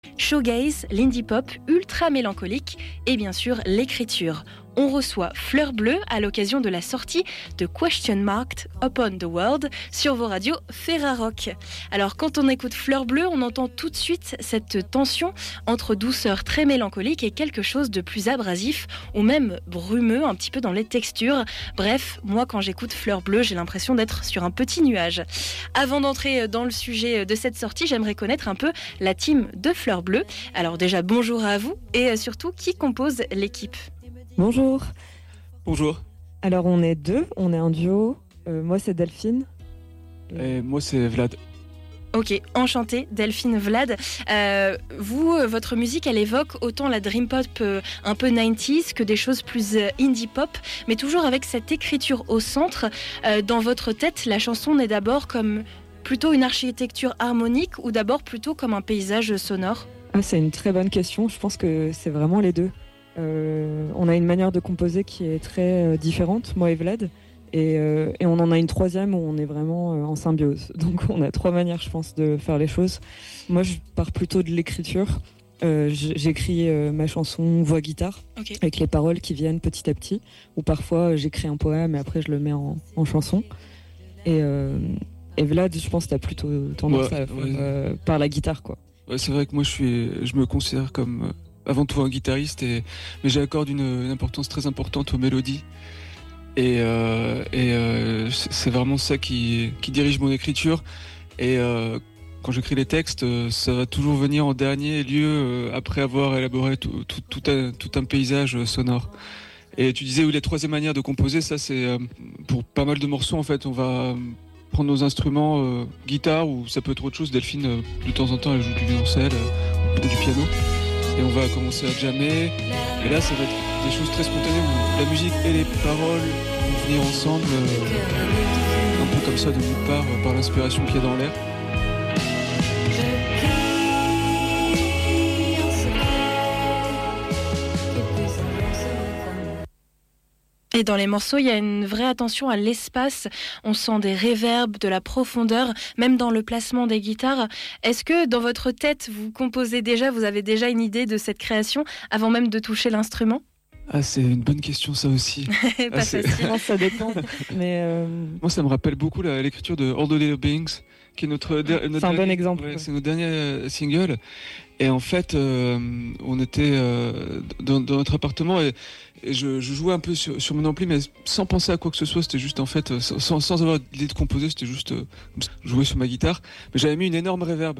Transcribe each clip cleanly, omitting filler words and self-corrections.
Shoegaze, l'indie pop ultra mélancolique et bien sûr l'écriture. On reçoit Fleur Bleue à l'occasion de la sortie de Question Marked Upon the World sur vos radios Ferrarock. Alors quand on écoute Fleur Bleue, on entend tout de suite cette tension entre douceur très mélancolique et quelque chose de plus abrasif ou même brumeux, un petit peu dans les textures. Bref, moi quand j'écoute Fleur Bleue, j'ai l'impression d'être sur un petit nuage. Avant d'entrer dans le sujet de cette sortie, j'aimerais connaître un peu la team de Fleur Bleue. Alors déjà bonjour à vous et surtout qui compose l'équipe ? Bonjour. Bonjour. Alors on est deux, on est un duo. Moi c'est Delphine. Et moi c'est Vlad. Ok, enchanté, Delphine, Vlad. Votre musique, elle évoque autant la dream pop un peu 90s que des choses plus indie pop, mais toujours avec cette écriture au centre. Dans votre tête, la chanson naît d'abord comme plutôt une architecture harmonique ou d'abord plutôt comme un paysage sonore ? C'est une très bonne question, je pense que c'est vraiment les deux. On a une manière de composer qui est très différente, moi et Vlad, et on en a une troisième où on est vraiment en symbiose. Donc on a trois manières, je pense, de faire les choses. Moi, je pars plutôt de l'écriture. J'écris ma chanson voix-guitare, okay, avec les paroles qui viennent petit à petit, ou parfois j'écris un poème et après je le mets en chanson. Et Vlad, je pense que t'as plutôt tendance à faire par la guitare, quoi. Ouais, c'est vrai que moi je me considère comme avant tout un guitariste, mais j'accorde une importance très importante aux mélodies. Et c'est vraiment ça qui dirige mon écriture. Et quand j'écris les textes, ça va toujours venir en dernier lieu après avoir élaboré tout un paysage sonore. Et tu disais, oui, la troisième manière de composer, ça c'est pour pas mal de morceaux en fait, on va prendre nos instruments, guitare ou ça peut être autre chose. Delphine, de temps en temps, elle joue du violoncelle ou du piano. Et on va commencer à jammer. Et là, ça va être des choses très spontanées où la musique et les paroles vont venir ensemble, un peu comme ça de nulle part, par l'inspiration qu'il y a dans l'air. Et dans les morceaux, il y a une vraie attention à l'espace. On sent des réverbes, de la profondeur, même dans le placement des guitares. Est-ce que dans votre tête, vous composez déjà, vous avez déjà une idée de cette création avant même de toucher l'instrument ? C'est une bonne question, ça aussi. Pas facile. Ça dépend. Mais moi, ça me rappelle beaucoup l'écriture de All the Little Beings, qui est notre c'est un bon exemple. Ouais, c'est notre dernier single. Et en fait, on était dans notre appartement et je jouais un peu sur mon ampli, mais sans penser à quoi que ce soit. C'était juste, en fait, sans avoir l'idée de composer, c'était juste jouer sur ma guitare. Mais j'avais mis une énorme réverb.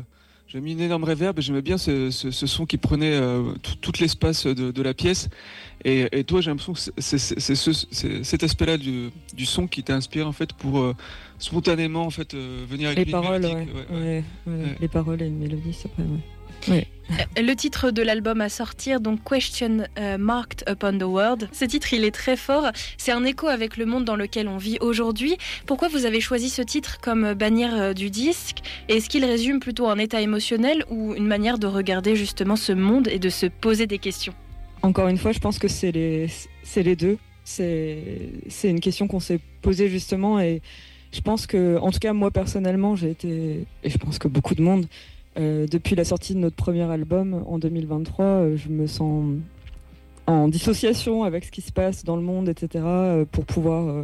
Et j'aimais bien ce son qui prenait tout l'espace de la pièce. Et toi, j'ai l'impression que c'est cet aspect-là du son qui t'a inspiré en fait pour spontanément en fait venir avec les paroles, ouais. Les paroles et une mélodie, c'est vrai. Ouais. Le titre de l'album à sortir, donc Question Marked Upon the World. Ce titre, il est très fort. C'est un écho avec le monde dans lequel on vit aujourd'hui. Pourquoi vous avez choisi ce titre comme bannière du disque ? Et est-ce qu'il résume plutôt un état émotionnel ou une manière de regarder justement ce monde et de se poser des questions ? Encore une fois, je pense que c'est les deux. C'est une question qu'on s'est posée justement, et je pense que, en tout cas moi personnellement, j'ai été, et je pense que beaucoup de monde, depuis la sortie de notre premier album en 2023, je me sens en dissociation avec ce qui se passe dans le monde, etc., pour pouvoir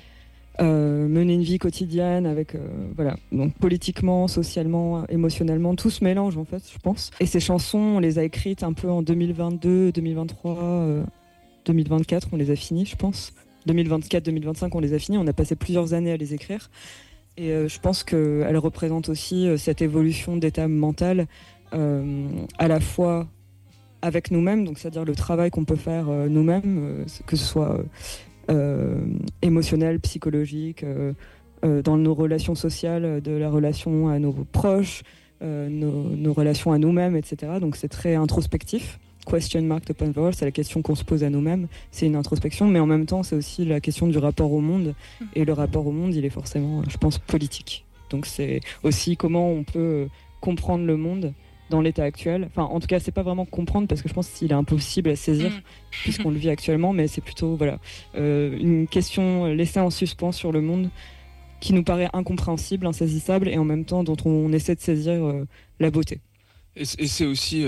mener une vie quotidienne avec, donc politiquement, socialement, émotionnellement, tout se mélange en fait, je pense. Et ces chansons, on les a écrites un peu en 2022, 2023, 2024, on les a finies, je pense. 2024, 2025, on les a finies, on a passé plusieurs années à les écrire. Et je pense qu'elle représente aussi cette évolution d'état mental, à la fois avec nous-mêmes, donc c'est-à-dire le travail qu'on peut faire nous-mêmes, que ce soit émotionnel, psychologique, dans nos relations sociales, de la relation à nos proches, nos relations à nous-mêmes, etc. Donc c'est très introspectif. Question marked upon the world, c'est la question qu'on se pose à nous-mêmes, c'est une introspection, mais en même temps c'est aussi la question du rapport au monde, et le rapport au monde il est forcément, je pense, politique. Donc c'est aussi comment on peut comprendre le monde dans l'état actuel. Enfin, en tout cas, c'est pas vraiment comprendre, parce que je pense qu'il est impossible à saisir puisqu'on le vit actuellement, mais c'est plutôt une question laissée en suspens sur le monde qui nous paraît incompréhensible, insaisissable, et en même temps dont on essaie de saisir la beauté. Et c'est aussi